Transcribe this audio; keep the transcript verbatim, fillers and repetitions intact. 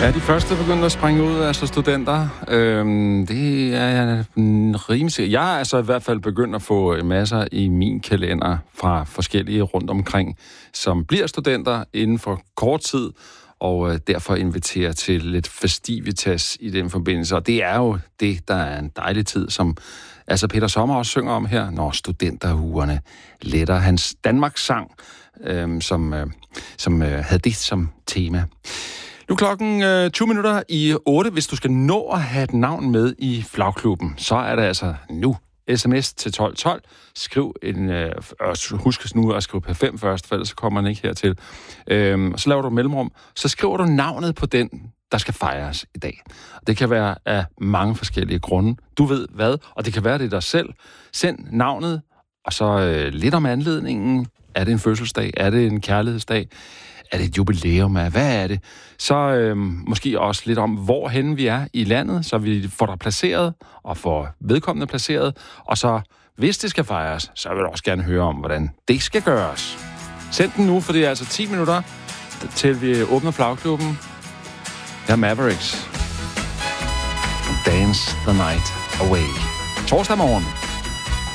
Ja, de første begynder at springe ud, altså studenter. Øhm, det er rimelig. Jeg er altså i hvert fald begyndt at få masser i min kalender fra forskellige rundt omkring, som bliver studenter inden for kort tid, og øh, derfor inviterer til lidt festivitas i den forbindelse. Og det er jo det, der er en dejlig tid, som altså Peter Sommer også synger om her, når studenterugerne letter hans Danmarks sang, øh, som, øh, som øh, havde det som tema. Nu er klokken øh, tyve minutter i otte. Hvis du skal nå at have et navn med i flagklubben, så er det altså nu. Sms til tolv tolv. Skriv en... Øh, husk nu at skrive P fem først, for ellers så kommer man ikke hertil. Øhm, så laver du mellemrum. Så skriver du navnet på den, der skal fejres i dag. Det kan være af mange forskellige grunde. Du ved hvad, og det kan være det dig selv. Send navnet, og så øh, lidt om anledningen. Er det en fødselsdag? Er det en kærlighedsdag? Er det et jubilæum? Hvad er det? Så øh, måske også lidt om, hvorhen vi er i landet, så vi får dig placeret og får vedkommende placeret. Og så, hvis det skal fejres, så vil jeg også gerne høre om, hvordan det skal gøres. Send den nu, for det er altså ti minutter, til vi åbner flagklubben. Der er Mavericks. Dance the night away. Torsdag morgen.